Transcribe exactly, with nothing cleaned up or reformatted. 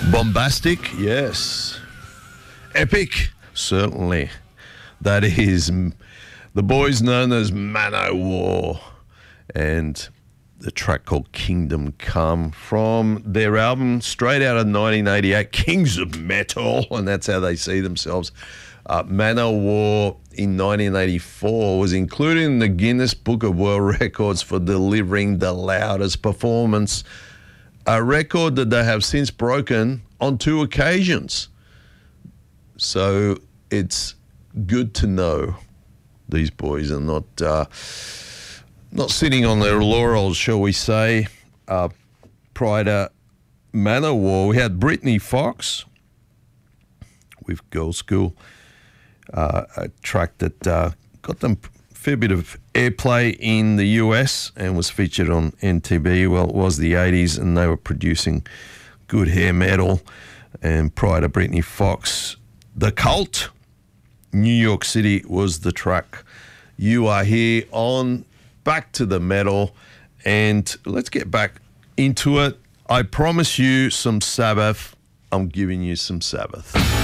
Bombastic, yes. Epic, certainly. That is the boys known as Manowar, and the track called Kingdom Come from their album straight out of nineteen eighty-eight, Kings of Metal, and that's how they see themselves. Uh, Manowar in nineteen eighty-four was included in the Guinness Book of World Records for delivering the loudest performance, a record that they have since broken on two occasions. So it's good to know these boys are not uh, not sitting on their laurels, shall we say. Uh, prior to Manowar, we had Britney Fox with Girl School, uh, a track that uh, got them a fair bit of airplay in the U S and was featured on M T V. Well, it was the eighties and they were producing good hair metal. And prior to Britney Fox, The Cult, New York City was the track. You are here on Back to the Metal, and let's get back into it. I promise you some Sabbath. I'm giving you some Sabbath.